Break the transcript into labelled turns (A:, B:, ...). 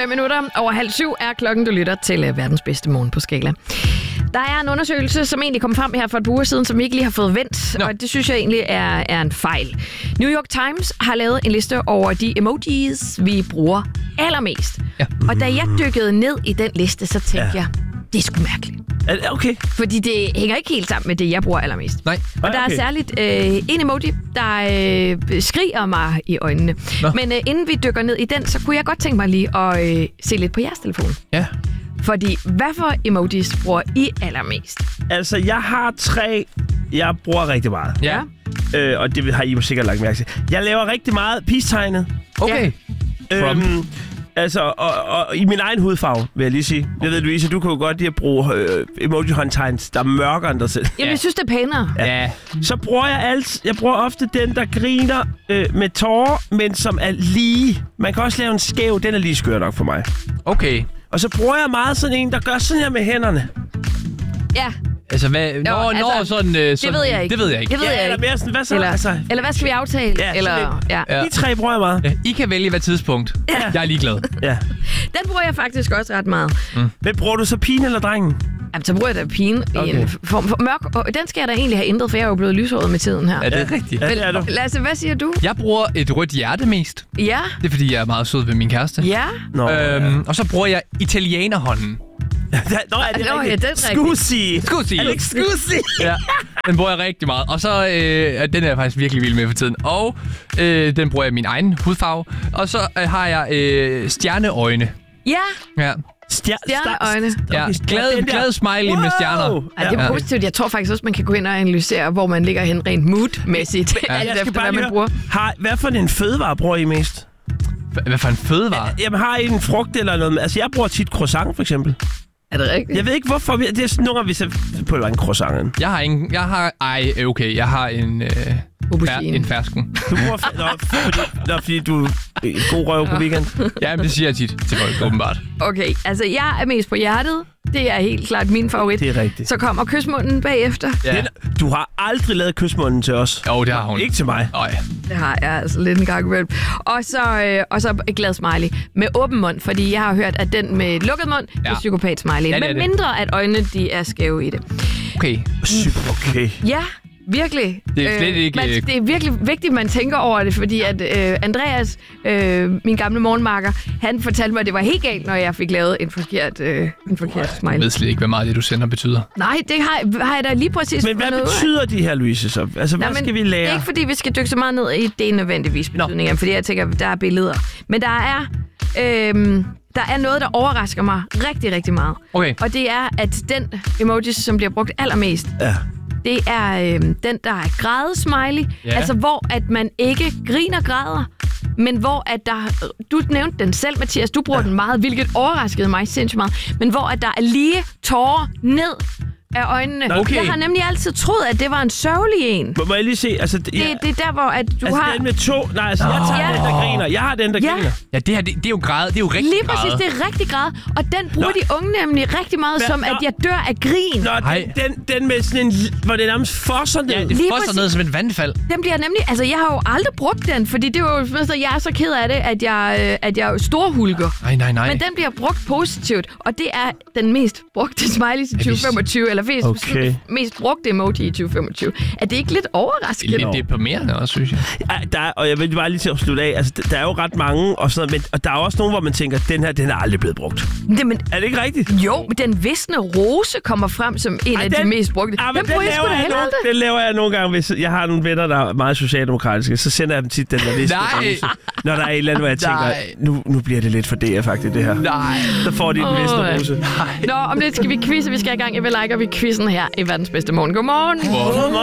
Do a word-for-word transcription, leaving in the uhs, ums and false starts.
A: Fem minutter over halv syv er klokken, du lytter til uh, verdens bedste morgen på Skala. Der er en undersøgelse, som egentlig kom frem her for et par uger siden, som vi ikke lige har fået vendt, no. og det synes jeg egentlig er, er en fejl. New York Times har lavet en liste over de emojis, vi bruger allermest. Ja. Og da jeg dykkede ned i den liste, så tænkte ja. jeg, det er sgu mærkeligt.
B: Okay.
A: Fordi det hænger ikke helt sammen med det, jeg bruger allermest.
B: Nej.
A: Og der okay. er særligt øh, en emoji, der øh, skriger mig i øjnene. Nå. Men øh, inden vi dykker ned i den, så kunne jeg godt tænke mig lige at øh, se lidt på jeres telefon.
B: Ja.
A: Fordi, hvad for emojis bruger I allermest?
B: Altså, jeg har tre, jeg bruger rigtig meget.
A: Ja.
B: Øh, og det har I jo sikkert lagt mærke til. Jeg laver rigtig meget peace-tegnet.
A: Okay.
B: Ja. Øhm, altså, og, og i min egen hudfarve, vil jeg lige sige. Jeg ved, Louise, du kan jo godt lide at bruge øh, emoji-håndtegns, der er mørkere end dig selv.
A: Jamen, ja. jeg synes, det er pænere.
B: Ja. Så bruger jeg alt. Jeg bruger ofte den, der griner øh, med tårer, men som er lige. Man kan også lave en skæv, den er lige skør nok for mig.
C: Okay.
B: Og så bruger jeg meget sådan en, der gør sådan her med hænderne.
A: Ja.
C: Altså, hvad? Nå,
A: jo, altså,
C: nå sådan, øh, sådan...
A: Det ved jeg ikke.
C: Det ved jeg ikke.
A: Det ved
B: ja,
A: jeg
B: eller
A: ikke.
B: mere sådan, hvad så?
A: Eller,
B: altså,
A: eller hvad skal vi aftale?
B: Ja,
A: eller, ja.
B: ja. De tre bruger jeg meget.
C: Ja, I kan vælge hvad tidspunkt.
A: Ja.
C: Jeg er ligeglad.
B: Ja.
A: Den bruger jeg faktisk også ret meget.
B: Mm. Men bruger du så pigen eller drengen?
A: Jamen, så bruger jeg da pine okay. i en form for mørk. Og den skal jeg da egentlig have ændret, for jeg er jo blevet lyshåret med tiden her.
C: Ja, det er rigtigt.
B: Ja, det er du.
A: Lasse, hvad siger du?
C: Jeg bruger et rødt hjerte mest.
A: Ja.
C: Det er, fordi jeg er meget sød ved min kæreste.
A: Ja.
C: Nå, øhm, ja. Og så bruger jeg italienerhånden.
B: Nå, er det
A: Nå,
B: rigtigt?
A: Ja, det er
B: Scusi.
C: Scusi.
B: Alex Scusi.
C: Ja, den bruger jeg rigtig meget. Og så, øh, den er jeg faktisk virkelig vild med for tiden. Og øh, den bruger jeg min egen hudfarve. Og så øh, har jeg øh, stjerneøjne.
A: Ja.
C: Ja.
A: Stjer- Stjerneøjne.
C: Ja, glad, glad smiley wow. med stjerner.
A: Ej, det er positivt. Jeg tror faktisk også, man kan gå ind og analysere, hvor man ligger hen rent mood-mæssigt.
B: Ja.
A: Alt
B: Jeg skal
A: efter,
B: bare
A: hvad man
B: høre,
A: bruger.
B: har, hvad for en fødevare bruger I mest?
C: Hvad for en fødevare?
B: Jamen, har I en frugt eller noget? Altså, jeg bruger tit croissant, for eksempel.
A: Er det rigtigt?
B: Jeg ved ikke, hvorfor. Vi, det er sådan nogle gange, vi ser på en croissant.
C: Jeg har en... Jeg har... Ej, okay. Jeg har en... Øh, fær, en fersken.
B: Du bruger... Nå, fordi, nå, fordi du er en god røv på weekend.
C: Ja, men det siger jeg tit til folk, åbenbart.
A: Okay, altså jeg er mest på hjertet. Det er helt klart min favorit.
B: Det er rigtigt.
A: Så kommer kysmunden bagefter.
B: Ja. Den, du har aldrig lavet kysmunden til os.
C: Jo, det har hun.
B: Ikke til mig.
C: Nej.
A: Det har jeg altså lidt en gang imellem. Og så, øh, og så et glad smiley med åben mund, fordi jeg har hørt, at den med lukket mund ja. er psykopat smiley. Ja, men mindre, at øjnene de er skæve i det.
C: Okay.
B: Super okay.
A: Ja. Virkelig.
C: Det er slet ikke...
A: Øh, man, det er virkelig vigtigt, at man tænker over det, fordi at øh, Andreas, øh, min gamle morgenmarker, han fortalte mig, at det var helt galt, når jeg fik lavet en forkert, øh, en forkert smiley.
C: Jeg ved slet ikke, hvad meget det, du sender, betyder.
A: Nej, det har, har jeg da lige præcis.
B: Men hvad betyder de her, Louise, så? Altså, hvad
A: Nej,
B: skal vi lære?
A: Det er ikke, fordi vi skal dykke så meget ned i det nødvendigvis betydninger, fordi jeg tænker, der er billeder. Men der er... Øh, Der er noget, der overrasker mig rigtig, rigtig meget.
C: Okay.
A: Og det er, at den emoji, som bliver brugt allermest,
B: ja.
A: det er øh, den, der er grædesmiley. Yeah. Altså, hvor at man ikke griner græder, men hvor at der... Du nævnte den selv, Mathias. Du bruger ja. den meget, hvilket overraskede mig sindssygt meget. Men hvor at der er lige tårer ned af øjnene.
B: Okay.
A: Jeg har nemlig altid troet, at det var en sørgelig en.
B: Må, må jeg lige se? Altså,
A: det,
B: ja.
A: det, det er der, hvor at du
B: altså,
A: har...
B: den med to... Nej, altså, jeg tager
A: ja.
B: den, der griner. Jeg har den, der
A: ja.
B: griner.
C: Ja, det her, det, det er jo græd. Det er jo rigtig
A: Lige præcis,
C: grad.
A: det er rigtig grad. Og den bruger Nå. de unge nemlig rigtig meget Hva? som, Nå. at jeg dør af grin.
B: Nå, den, den, den med sådan en... Hvor det nærmest fosser ned.
C: Ja, det fosser ned som et vandfald.
A: Den bliver nemlig... Altså, jeg har jo aldrig brugt den, fordi det var jo... Jeg er så ked af det, at jeg, at jeg storhulker.
C: Nej, nej, nej.
A: Men den bliver brugt positivt, og det er den mest brugte smiley i tyve femogtyve, eller mest, okay. mest brugte emoji i tyve femogtyve. Er det ikke lidt overraskende?
C: Det er lidt deprimerende også, synes jeg.
B: Ja, der er, og jeg vil bare lige til at slutte af. Altså, der er jo ret mange, og, sådan noget, men, og der er også nogen, hvor man tænker, at den her, den er aldrig blevet brugt.
A: Det, men,
B: er det ikke rigtigt?
A: Jo, men den visne rose kommer frem som en Ej, af den, de mest brugte.
B: Ja,
A: den,
B: den
A: bruger jeg sgu da heller aldrig.
B: Den laver jeg nogle gange, hvis jeg har nogle venner, der er meget socialdemokratiske, så sender jeg dem tit den der visne rose. Når der er et eller andet, hvor jeg tænker, nu, nu bliver det lidt for D F faktisk det her.
C: Nej.
B: Så får de den
A: oh,
B: visne rose.
A: Nå, om lidt skal vi quizze. Vi skal i gang. Jeg vil like, og vi quizzen her i verdens bedste morgen. Godmorgen. Godmorgen.